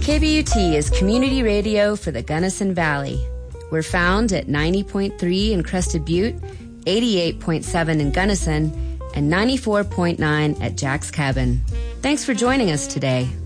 KBUT is community radio for the Gunnison Valley. We're found at 90.3 in Crested Butte, 88.7 in Gunnison, and 94.9 at Jack's Cabin. Thanks for joining us today.